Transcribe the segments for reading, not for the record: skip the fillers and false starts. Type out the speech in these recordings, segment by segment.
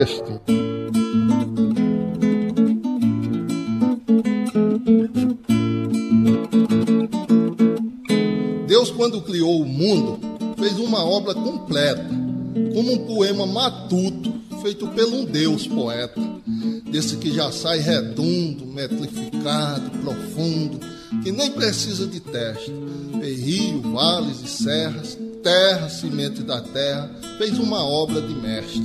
Deus, quando criou o mundo, fez uma obra completa, como um poema matuto, feito por um Deus poeta, desse que já sai redondo, metrificado, profundo, que nem precisa de teste. Fez rio, vales e serras, terra, cimento da terra, fez uma obra de mestre.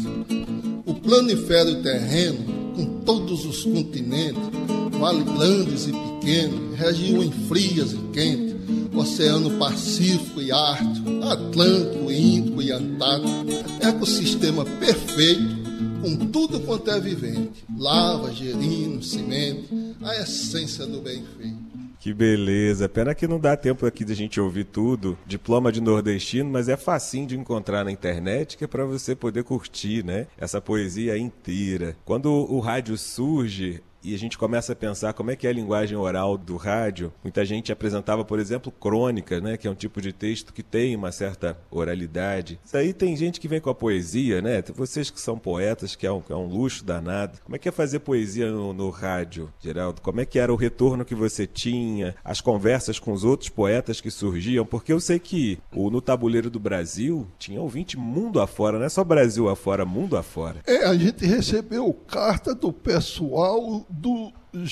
O planisfério terreno, com todos os continentes, vales grandes e pequenos, regiões frias e quentes, Oceano Pacífico e Ártico, Atlântico, Índico e Antártico, ecossistema perfeito, com tudo quanto é vivente, lava, gerino, cimento, a essência do bem feito. Que beleza, pena que não dá tempo aqui de a gente ouvir tudo, diploma de nordestino, mas é facinho de encontrar na internet, que é para você poder curtir, né, essa poesia inteira. Quando o rádio surge e a gente começa a pensar como é que é a linguagem oral do rádio, muita gente apresentava, por exemplo, crônica, né, que é um tipo de texto que tem uma certa oralidade. Isso aí tem gente que vem com a poesia, né? Vocês que são poetas, que é um luxo danado. Como é que é fazer poesia no rádio, Geraldo? Como é que era o retorno que você tinha, as conversas com os outros poetas que surgiam? Porque eu sei que no Tabuleiro do Brasil tinha ouvinte mundo afora, não é só Brasil afora, mundo afora. A gente recebeu carta do pessoal do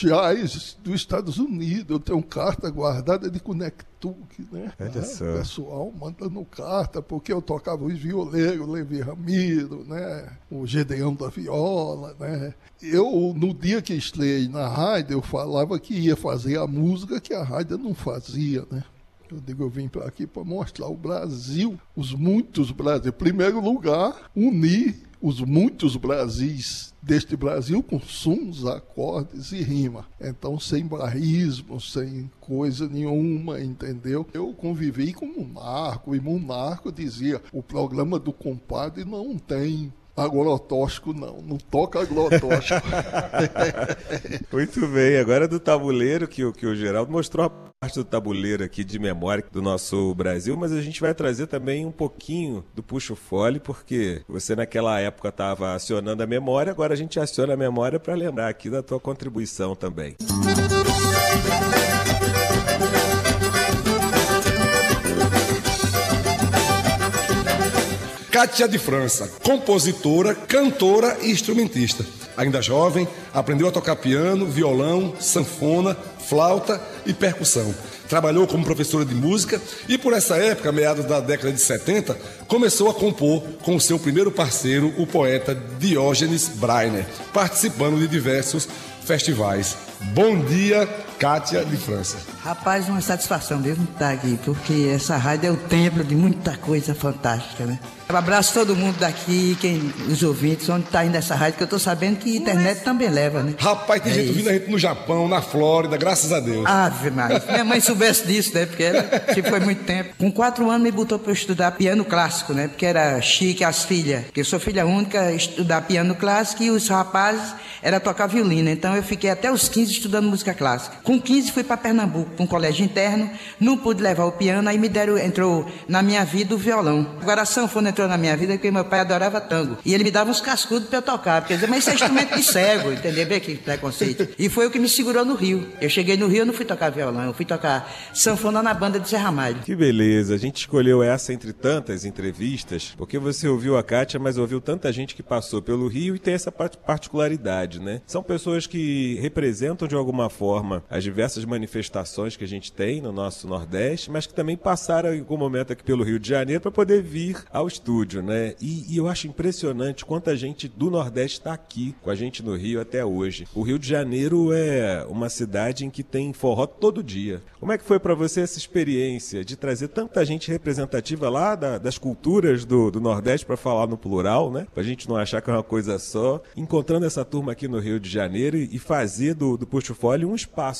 Jazz dos Estados Unidos. Eu tenho carta guardada de Connecticut, né? Olha só. O pessoal mandando carta, porque eu tocava os violeiros, Levi Ramiro, né? O Gedeão da viola, né? Eu, no dia que estreiei na rádio, eu falava que ia fazer a música que a rádio não fazia, né? Eu digo, eu vim para aqui para mostrar o Brasil, os muitos Brasil. Em primeiro lugar, unir os muitos Brasis deste Brasil com sons, acordes e rima. Então, sem barrismo, sem coisa nenhuma, entendeu? Eu convivi com Monarco, e Monarco dizia, o programa do compadre não tem agrotóxico, não toca agrotóxico. Muito bem, agora do tabuleiro, que o Geraldo mostrou a parte do tabuleiro aqui de memória do nosso Brasil, mas a gente vai trazer também um pouquinho do puxa-fole, porque você naquela época estava acionando a memória, agora a gente aciona a memória para lembrar aqui da tua contribuição também. Cátia de França, compositora, cantora e instrumentista. Ainda jovem, aprendeu a tocar piano, violão, sanfona, flauta e percussão. Trabalhou como professora de música e, por essa época, meados da década de 70, começou a compor com o seu primeiro parceiro, o poeta Diógenes Brainer, participando de diversos festivais. Bom dia, Cátia de França. Rapaz, uma satisfação mesmo estar aqui, porque essa rádio é o templo de muita coisa fantástica, né? Um abraço a todo mundo daqui, os ouvintes, onde está indo essa rádio, que eu estou sabendo que a internet também leva, né? Rapaz, tem gente ouvindo a gente no Japão, na Flórida, graças a Deus. Ave Maria, minha mãe soubesse disso, né? Porque ela foi muito tempo. Com 4 anos me botou para eu estudar piano clássico, né? Porque era chique as filhas, porque eu sou filha única, estudar piano clássico e os rapazes era tocar violino. Então eu fiquei até os 15 estudando música clássica. Com 15 fui para Pernambuco, para um colégio interno, não pude levar o piano, aí entrou na minha vida o violão. Agora a sanfona entrou na minha vida porque meu pai adorava tango. E ele me dava uns cascudos para eu tocar, porque dizia, mas isso é instrumento de cego, entendeu? Vê que preconceito. E foi o que me segurou no Rio. Eu cheguei no Rio, eu não fui tocar violão, eu fui tocar sanfona na banda de Zé Ramalho. Que beleza, a gente escolheu essa entre tantas entrevistas, porque você ouviu a Cátia, mas ouviu tanta gente que passou pelo Rio e tem essa particularidade, né? São pessoas que representam de alguma forma as diversas manifestações que a gente tem no nosso Nordeste, mas que também passaram em algum momento aqui pelo Rio de Janeiro para poder vir ao estúdio, né? E eu acho impressionante quanta gente do Nordeste está aqui com a gente no Rio até hoje. O Rio de Janeiro é uma cidade em que tem forró todo dia. Como é que foi para você essa experiência de trazer tanta gente representativa lá das culturas do Nordeste para falar no plural, né? Pra gente não achar que é uma coisa só, encontrando essa turma aqui no Rio de Janeiro e fazer do Puxa-Fole um espaço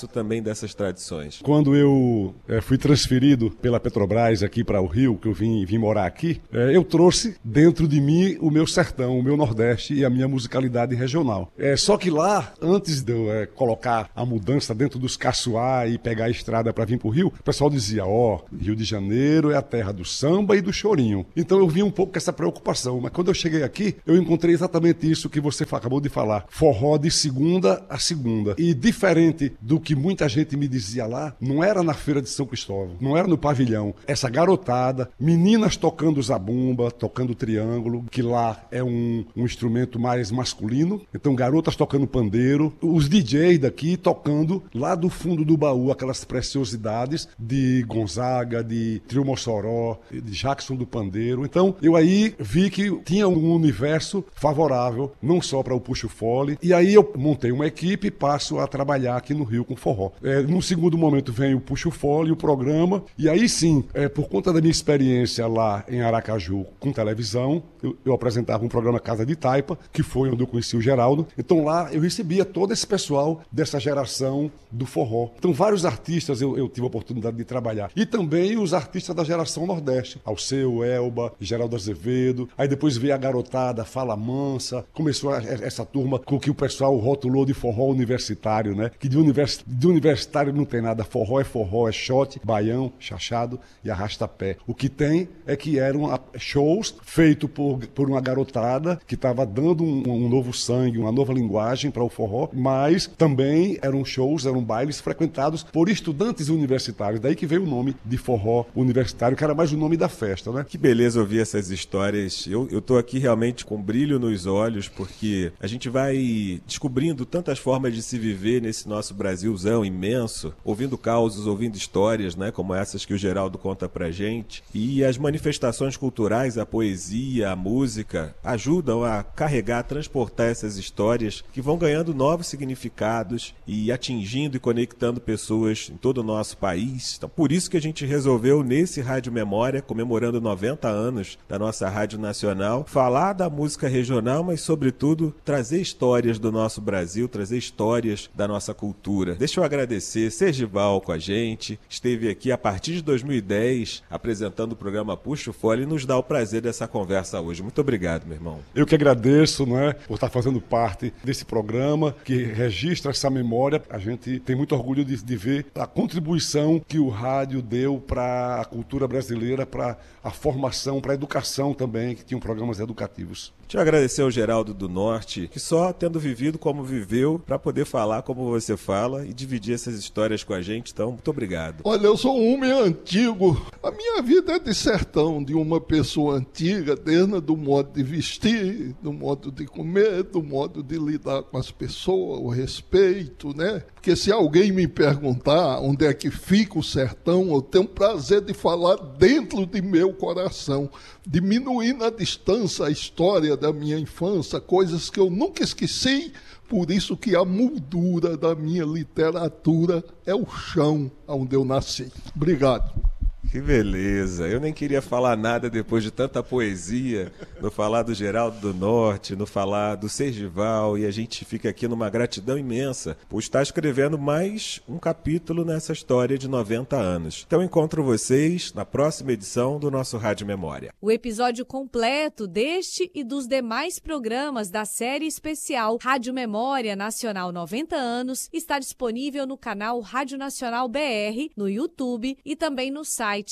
abraço também dessas tradições. Quando eu fui transferido pela Petrobras aqui para o Rio, que eu vim morar aqui, eu trouxe dentro de mim o meu sertão, o meu Nordeste e a minha musicalidade regional. Só que lá, antes de eu colocar a mudança dentro dos Caçoar e pegar a estrada para vir para o Rio, o pessoal dizia, Rio de Janeiro é a terra do samba e do chorinho. Então eu vinha um pouco com essa preocupação, mas quando eu cheguei aqui, eu encontrei exatamente isso que você acabou de falar. Forró de segunda a segunda. E diferente do que muita gente me dizia lá, não era na Feira de São Cristóvão, não era no pavilhão. Essa garotada, meninas tocando zabumba, tocando triângulo, que lá é um instrumento mais masculino. Então garotas tocando pandeiro, os DJs daqui tocando lá do fundo do baú aquelas preciosidades de Gonzaga, de Trio Mossoró, de Jackson do Pandeiro. Então eu aí vi que tinha um universo favorável, não só para o Puxo Fole, e aí eu montei uma equipe e passo a trabalhar aqui no Rio com forró. Num segundo momento vem o Puxo Fole, o programa, e aí sim, por conta da minha experiência lá em Aracaju com televisão, eu apresentava um programa Casa de Taipa, que foi onde eu conheci o Geraldo. Então lá eu recebia todo esse pessoal dessa geração do forró. Então vários artistas eu tive a oportunidade de trabalhar. E também os artistas da geração Nordeste, Alceu, Elba, Geraldo Azevedo. Aí depois veio a garotada, Fala Mansa, começou essa turma com que o pessoal rotulou de forró universitário, né? Que de universitário não tem nada, forró, é shot, baião, chachado e arrasta-pé. O que tem é que eram shows feitos por uma garotada que estava dando um novo sangue, uma nova linguagem para o forró, mas também eram shows, eram bailes frequentados por estudantes universitários. Daí que veio o nome de forró universitário, que era mais o nome da festa, né? Que beleza ouvir essas histórias. Eu tô aqui realmente com brilho nos olhos, porque a gente vai descobrindo tantas formas de se viver nesse nosso Brasilzão imenso, ouvindo causos, ouvindo histórias, né, como essas que o Geraldo conta pra gente. E as manifestações culturais, a poesia, a música, ajudam a carregar, a transportar essas histórias que vão ganhando novos significados e atingindo e conectando pessoas em todo o nosso país. Então, por isso que a gente resolveu, nesse Rádio Memória, comemorando 90 anos da nossa Rádio Nacional, falar da música regional, mas, sobretudo, trazer histórias do nosso Brasil, trazer histórias da nossa cultura. Deixa eu agradecer Sergival com a gente, esteve aqui a partir de 2010 apresentando o programa Puxo Fole e nos dá o prazer dessa conversa hoje. Muito obrigado, meu irmão. Eu que agradeço, né, por estar fazendo parte desse programa que registra essa memória. A gente tem muito orgulho de ver a contribuição que o rádio deu para a cultura brasileira, para a formação, para a educação também, que tinham programas educativos. Deixa eu agradecer ao Geraldo do Norte, que só tendo vivido como viveu, para poder falar como você fala e dividir essas histórias com a gente. Então, muito obrigado. Olha, eu sou um homem antigo. A minha vida é de sertão, de uma pessoa antiga, desde do modo de vestir, do modo de comer, do modo de lidar com as pessoas, o respeito, né? Porque se alguém me perguntar onde é que fica o sertão, eu tenho prazer de falar dentro de meu coração, diminuindo a distância, a história da minha infância, coisas que eu nunca esqueci. Por isso que a moldura da minha literatura é o chão onde eu nasci. Obrigado. Que beleza, eu nem queria falar nada depois de tanta poesia, no falar do Geraldo do Norte, no falar do Sergival, e a gente fica aqui numa gratidão imensa por estar escrevendo mais um capítulo nessa história de 90 anos. Então encontro vocês na próxima edição do nosso Rádio Memória. O episódio completo deste e dos demais programas da série especial Rádio Memória Nacional 90 anos está disponível no canal Rádio Nacional BR, no YouTube e também no site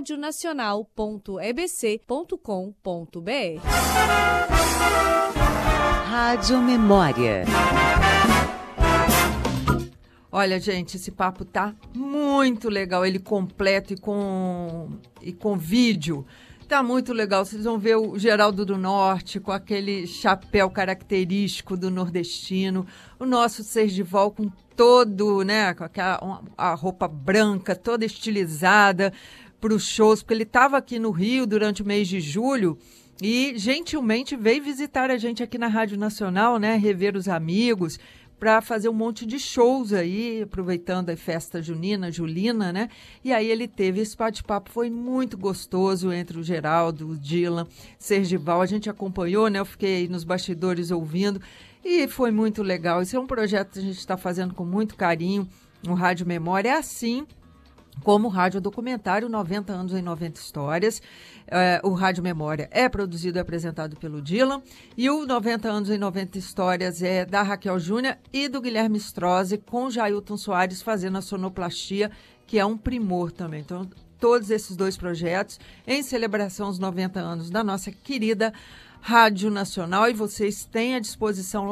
radionacional.ebc.com.br. Rádio Memória. Olha, gente, esse papo tá muito legal, ele completo e com vídeo. Tá muito legal, vocês vão ver o Geraldo do Norte com aquele chapéu característico do nordestino, o nosso Sergival com todo, né, com a roupa branca, toda estilizada para os shows, porque ele estava aqui no Rio durante o mês de julho e gentilmente veio visitar a gente aqui na Rádio Nacional, né, rever os amigos, para fazer um monte de shows aí, aproveitando a festa julina, né? E aí ele teve esse bate-papo, foi muito gostoso entre o Geraldo, o Dylan, Sergival, a gente acompanhou, né? Eu fiquei nos bastidores ouvindo e foi muito legal. Esse é um projeto que a gente está fazendo com muito carinho, O Rádio Memória, assim como o Rádio Documentário 90 anos em 90 histórias. O Rádio Memória é produzido e apresentado pelo Dylan, e o 90 anos em 90 histórias é da Raquel Júnior e do Guilherme Strozzi, com Jailton Soares fazendo a sonoplastia, que é um primor também. Então, todos esses dois projetos em celebração aos 90 anos da nossa querida Rádio Nacional, e vocês têm à disposição